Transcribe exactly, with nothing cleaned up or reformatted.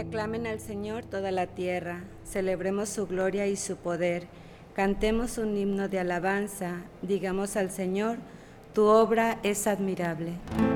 aclamen al Señor toda la tierra, celebremos su gloria y su poder, cantemos un himno de alabanza, digamos al Señor, tu obra es admirable.